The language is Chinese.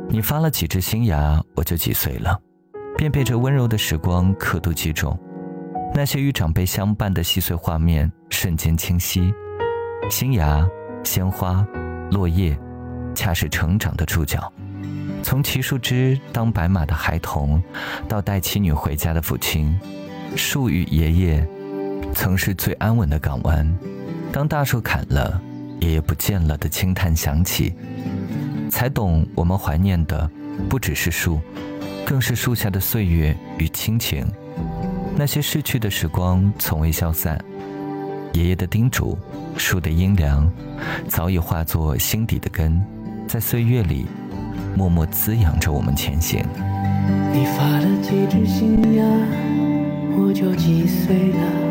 你发了几只新芽，我就几岁了，便被这温柔的时光刻度击中。那些与长辈相伴的细碎画面瞬间清晰，新芽、鲜花、落叶，恰是成长的注脚。从骑树枝当白马的孩童，到带妻女回家的父亲，树与爷爷曾是最安稳的港湾。当大树砍了，爷爷不见了的轻叹响起，才懂我们怀念的不只是树，更是树下的岁月与亲情。那些逝去的时光从未消散，爷爷的叮嘱，树的阴凉，早已化作心底的根，在岁月里默默滋养着我们前行。 你发了几只新芽，我就几岁了。